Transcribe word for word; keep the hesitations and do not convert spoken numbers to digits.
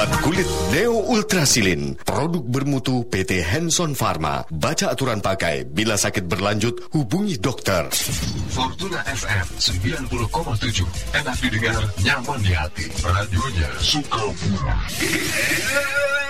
Obat kulit Neo Ultrasilin, produk bermutu P T Hanson Pharma. Baca aturan pakai. Bila sakit berlanjut, hubungi dokter. Fortuna F M sembilan puluh koma tujuh. Enak didengar, nyaman di hati. Radionya suka bunyi.